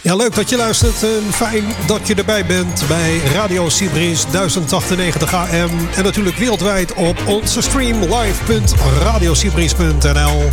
Ja, leuk dat je luistert en fijn dat je erbij bent bij Radio Sibris 1098 AM. En natuurlijk wereldwijd op onze stream live.radiosibris.nl.